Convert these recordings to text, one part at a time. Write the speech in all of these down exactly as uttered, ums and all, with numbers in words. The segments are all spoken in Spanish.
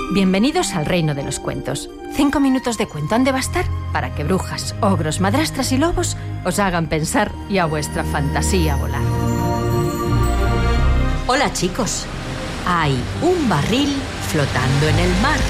Bienvenidos al reino de los cuentos. Cinco minutos de cuento han de bastar para que brujas, ogros, madrastras y lobos os hagan pensar y a vuestra fantasía volar. Hola chicos, hay un barril flotando en el mar.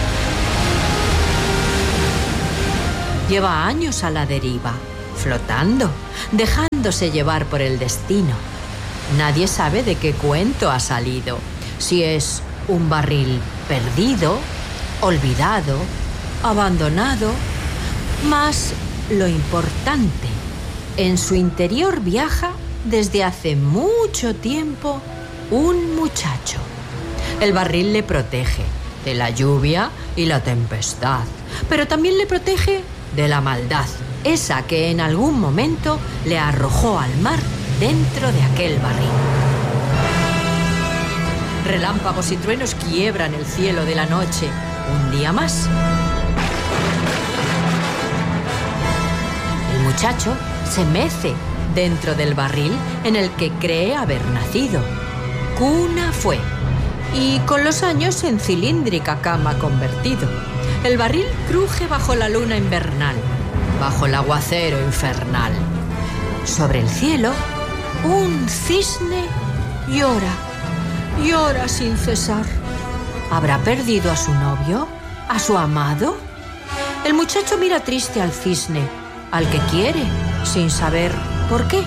Lleva años a la deriva, flotando, dejándose llevar por el destino. Nadie sabe de qué cuento ha salido, si es un barril perdido, olvidado, abandonado. Mas lo importante, en su interior viaja desde hace mucho tiempo un muchacho. El barril le protege de la lluvia y la tempestad, pero también le protege de la maldad, esa que en algún momento le arrojó al mar dentro de aquel barril. Relámpagos y truenos quiebran el cielo de la noche, un día más. El muchacho se mece dentro del barril en el que cree haber nacido. Cuna fue, y con los años en cilíndrica cama convertido. El barril cruje bajo la luna invernal, bajo el aguacero infernal. Sobre el cielo, un cisne llora, llora sin cesar. ¿Habrá perdido a su novio? ¿A su amado? El muchacho mira triste al cisne, al que quiere, sin saber por qué.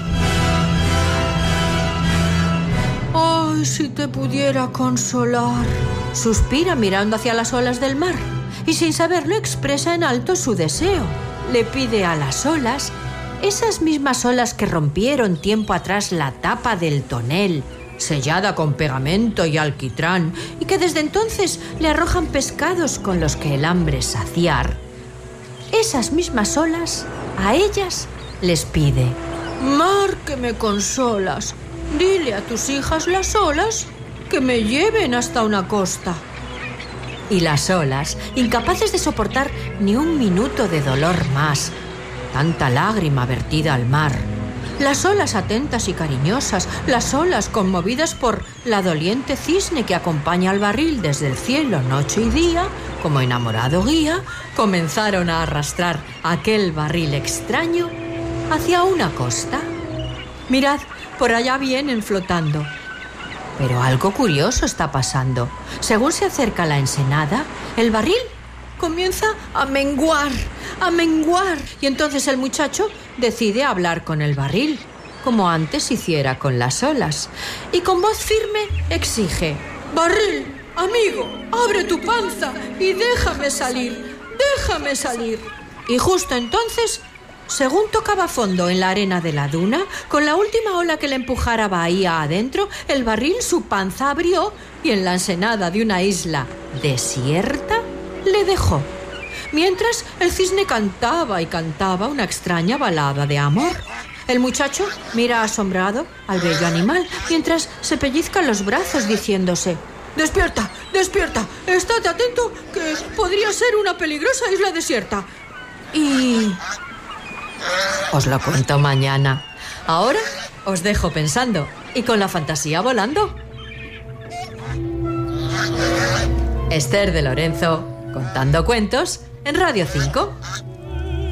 ¡Ay, si te pudiera consolar! Suspira mirando hacia las olas del mar y sin saberlo expresa en alto su deseo. Le pide a las olas, esas mismas olas que rompieron tiempo atrás la tapa del tonel, sellada con pegamento y alquitrán, y que desde entonces le arrojan pescados con los que el hambre saciar. Esas mismas olas, a ellas les pide: mar que me consolas, dile a tus hijas las olas que me lleven hasta una costa. Y las olas, incapaces de soportar ni un minuto de dolor más, tanta lágrima vertida al mar. Las olas atentas y cariñosas, las olas conmovidas por la doliente cisne que acompaña al barril desde el cielo noche y día, como enamorado guía, comenzaron a arrastrar aquel barril extraño hacia una costa. Mirad, por allá vienen flotando. Pero algo curioso está pasando. Según se acerca la ensenada, el barril comienza a menguar, a menguar. Y entonces el muchacho decide hablar con el barril, como antes hiciera con las olas. Y con voz firme exige: barril, amigo, abre tu panza y déjame salir, déjame salir. Y justo entonces, según tocaba fondo en la arena de la duna, con la última ola que le empujara bahía adentro, el barril su panza abrió y en la ensenada de una isla desierta le dejó. Mientras el cisne cantaba y cantaba una extraña balada de amor. El muchacho mira asombrado al bello animal mientras se pellizca los brazos diciéndose: despierta, despierta, estate atento que podría ser una peligrosa isla desierta. Y os lo cuento mañana. Ahora os dejo pensando y con la fantasía volando. Esther de Lorenzo, contando cuentos en Radio cinco.